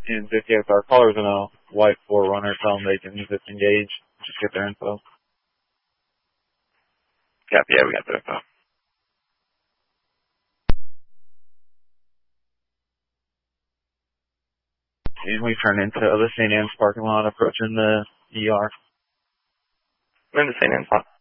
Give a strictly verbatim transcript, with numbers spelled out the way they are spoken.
And if you have our callers in a white four runner, tell them they can disengage. Just get their info. Yep, yeah, we got their info. And we turn into the Saint Anne's parking lot approaching the E R. We're in the Saint Anne's lot.